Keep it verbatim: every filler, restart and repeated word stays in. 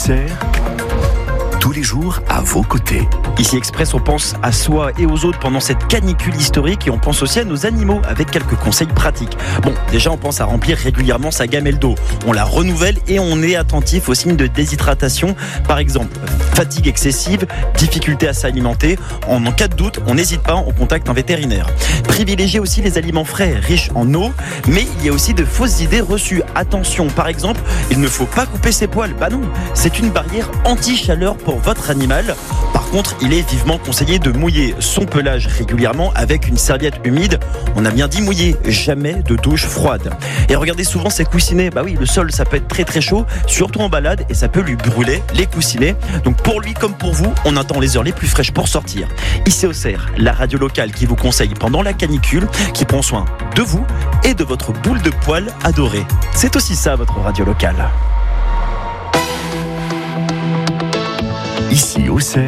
Auxerre, tous les jours à vos côtés. Ici Express, on pense à soi et aux autres pendant cette canicule historique et on pense aussi à nos animaux avec quelques conseils pratiques. Bon, déjà on pense à remplir régulièrement sa gamelle d'eau. On la renouvelle et on est attentif aux signes de déshydratation. Par exemple, fatigue excessive, difficulté à s'alimenter. En, en cas de doute, on n'hésite pas, on contacte un vétérinaire. Privilégiez aussi les aliments frais, riches en eau, mais il y a aussi de fausses idées reçues. Attention, par exemple, il ne faut pas couper ses poils. Bah non, c'est une barrière anti-chaleur pour votre animal. Par contre, il est vivement conseillé de mouiller son pelage régulièrement avec une serviette humide. On a bien dit mouiller, jamais de douche froide. Et regardez souvent ces coussinets. Bah oui, le sol, ça peut être très très chaud, surtout en balade, et ça peut lui brûler les coussinets. Donc pour lui comme pour vous, on attend les heures les plus fraîches pour sortir. Ici Auxerre, la radio locale qui vous conseille pendant la canicule, qui prend soin de vous et de votre boule de poil adorée. C'est aussi ça votre radio locale. Ici Auxerre.